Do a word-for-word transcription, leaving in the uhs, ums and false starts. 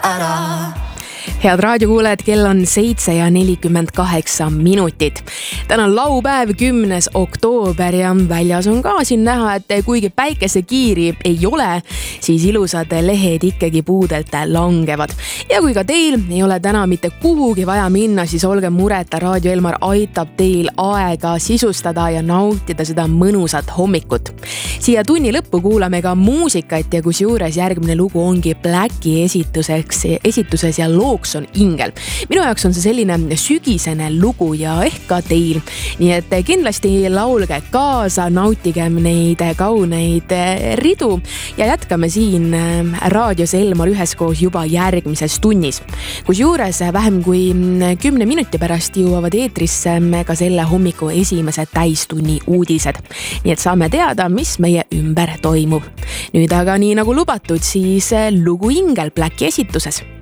ära. Head raadiokuulajad, kell on seitse ja nelikümmend kaheksa minutit. Täna on laupäev, kümnes oktoober ja väljas on ka siin näha, et kuigi päikesekiiri ei ole, siis ilusad lehed ikkagi puudelt langevad. Ja kui ka teil ei ole täna mitte kuhugi vaja minna, siis olge mureta, Raadio Elmar aitab teil aega sisustada ja nautida seda mõnusat hommikut. Siia tunni lõppu kuulame ka muusikat ja kusjuures järgmine lugu ongi Blacki esituseks, esituses ja looks on ingel. Minu jaoks on see selline sügisene lugu ja ehk ka teil. Nii et kindlasti laulge kaasa, nautigem neid kauneid ridu ja jätkame siin Raadios Elmar üheskoos juba järgmises tunnis. Kusjuures vähem kui kümne minuti pärast jõuavad eetrisse ka selle hommiku esimese täistunni uudised. Nii et saame teada, mis meie ümber toimub. Nüüd aga nii nagu lubatud, siis lugu ingel Blacki esituses.